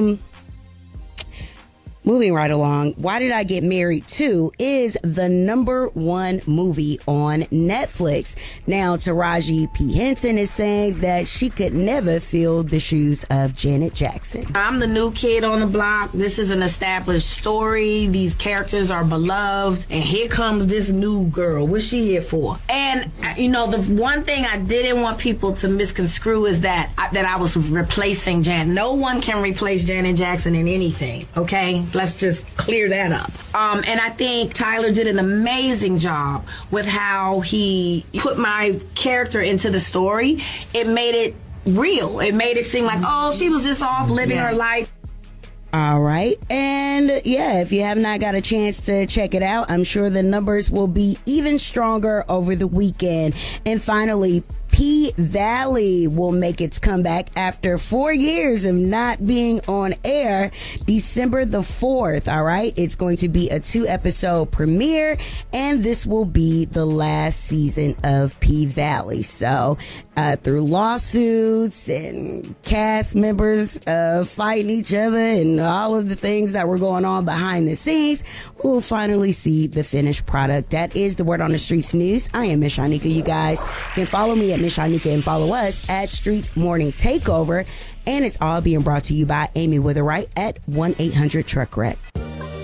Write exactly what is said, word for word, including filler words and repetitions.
um, moving right along, Why Did I Get Married two is the number one movie on Netflix. Now, Taraji P. Henson is saying that she could never fill the shoes of Janet Jackson. I'm the new kid on the block. This is an established story. These characters are beloved. And here comes this new girl. What's she here for? And, you know, the one thing I didn't want people to misconstrue is that I, that I was replacing Janet. No one can replace Janet Jackson in anything, okay? Let's just clear that up. Um, and I think Tyler did an amazing job with how he put my character into the story. It made it real. It made it seem like, oh, she was just off living yeah. her life. All right. And yeah, if you have not got a chance to check it out, I'm sure the numbers will be even stronger over the weekend. And finally, P-Valley will make its comeback after four years of not being on air, December the fourth. All right. It's going to be a two episode premiere, and this will be the last season of P-Valley. So uh, through lawsuits and cast members uh, fighting each other and all of the things that were going on behind the scenes, we'll finally see the finished product. That is the Word on the Streets news. I am Miss Shanika. You guys can follow me at Miss Shanika and follow us at Streets Morning Takeover. And it's all being brought to you by Amy Witherwright at one eight hundred truck wreck.